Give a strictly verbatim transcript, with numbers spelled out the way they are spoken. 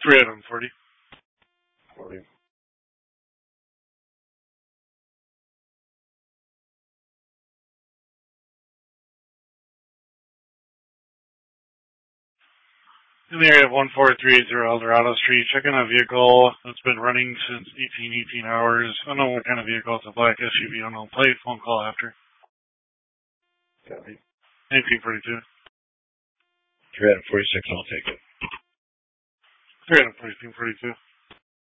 three hundred forty. forty. In the area of one four three eight zero Eldorado Street, checking a vehicle that's been running since eighteen eighteen hours. I don't know what kind of vehicle. It's a black S U V, unknown plate. Phone call after. Copy. eighteen forty-two. three forty-six, I'll take it. three forty-two.